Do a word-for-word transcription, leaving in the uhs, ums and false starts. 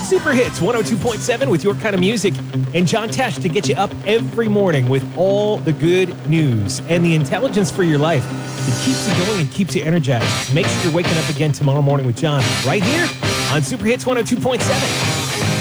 Super Hits one oh two point seven with your kind of music, and John Tesh to get you up every morning with all the good news and the intelligence for your life that keeps you going and keeps you energized. Make sure you're waking up again tomorrow morning with John right here on Super Hits one oh two point seven.